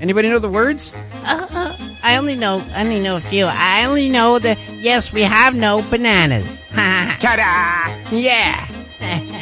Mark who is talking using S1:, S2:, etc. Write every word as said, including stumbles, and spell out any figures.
S1: Anybody know the words?
S2: Uh, I only know, I only know a few. I only know that, yes, we have no bananas.
S3: Ta-da!
S2: Yeah.